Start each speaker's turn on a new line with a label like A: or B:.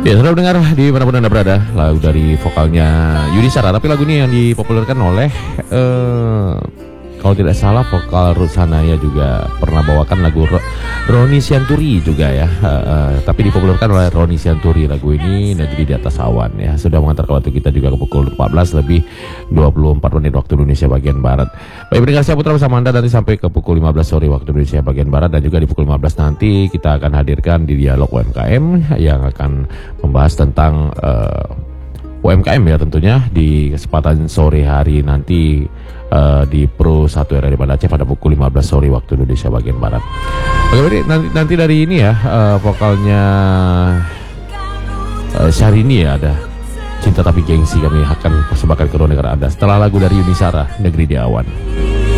A: Ya, sudah mendengar di manapun Anda berada lagu dari vokalnya Yuni Shara, tapi lagu ini yang dipopulerkan oleh kalau tidak salah vokal Ruth Sahanaya juga pernah bawakan lagu Roni Sianturi juga ya, tapi dipopulerkan oleh Roni Sianturi lagu ini Negeri di Atas Awan ya. Sudah mengantar waktu kita juga ke pukul 14 lebih 24 menit waktu Indonesia bagian Barat. Baik, pendengar saya Putra bersama Anda nanti sampai ke pukul 15 sore waktu Indonesia bagian Barat, dan juga di pukul 15 nanti kita akan hadirkan di Dialog UMKM yang akan membahas tentang UMKM ya tentunya di kesempatan sore hari nanti di Pro 1 RRI Banda Aceh pada pukul 15 sore waktu Indonesia bagian Barat. Oke, nanti dari ini ya vokalnya Syahrini ya, ada Cinta Tapi Gengsi, kami akan persembahkan ke negara Anda setelah lagu dari Yuni Shara Negeri di Awan.